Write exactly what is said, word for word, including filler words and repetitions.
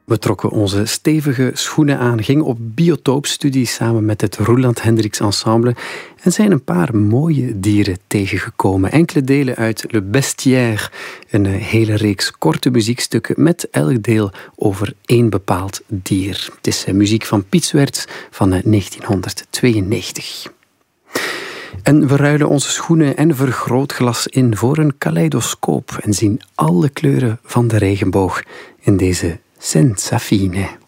We trokken onze stevige schoenen aan, gingen op biotoopstudie samen met het Roeland Hendricks Ensemble en zijn een paar mooie dieren tegengekomen. Enkele delen uit Le Bestiaire, een hele reeks korte muziekstukken met elk deel over één bepaald dier. Het is muziek van Piet Zwerts van negentienhonderdtweeënnegentig. En we ruilen onze schoenen en vergrootglas in voor een kaleidoscoop en zien alle kleuren van de regenboog in deze Senza Fine.